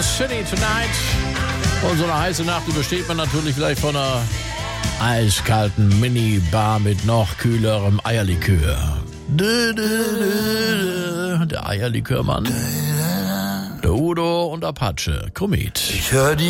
City Tonight. Und so eine heiße Nacht übersteht man natürlich vielleicht von einer eiskalten Minibar mit noch kühlerem Eierlikör. Der Eierlikörmann, der Udo und Apache, Komet. Ich hör die